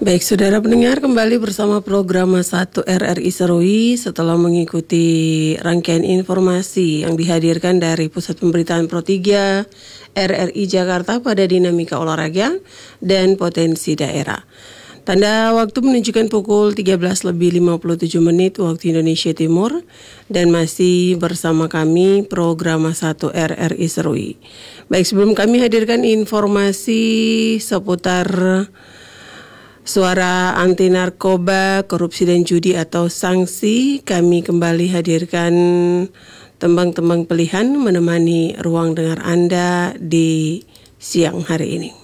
Baik, saudara pendengar, kembali bersama program 1 RRI Serui setelah mengikuti rangkaian informasi yang dihadirkan dari Pusat Pemberitaan Pro 3 RRI Jakarta pada dinamika olahraga dan potensi daerah. Tanda waktu menunjukkan pukul 13:57 waktu Indonesia Timur dan masih bersama kami program 1 RRI Serui. Baik, sebelum kami hadirkan informasi seputar suara anti narkoba, korupsi dan judi atau sanksi, kami kembali hadirkan tembang-tembang pilihan menemani ruang dengar Anda di siang hari ini.